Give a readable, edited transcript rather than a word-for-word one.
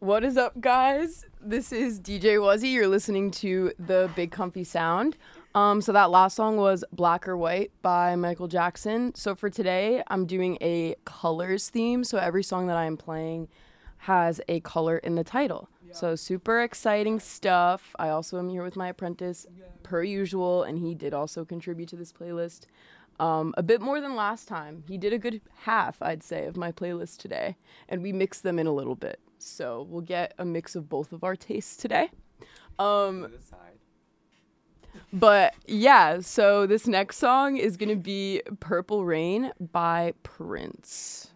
What is up, guys? This is DJ Wuzzy. You're listening to The Big Comfy Sound. So that last song was Black or White by Michael Jackson. So for today, I'm doing a colors theme. So every song that I am playing has a color in the title. So super exciting stuff. I also am here with my apprentice, per usual, and he did also contribute to this playlist. A bit more than last time. He did a good half, I'd say, of my playlist today, and we mixed them in a little bit. So we'll get a mix of both of our tastes today. But yeah, so this next song is gonna be Purple Rain by Prince.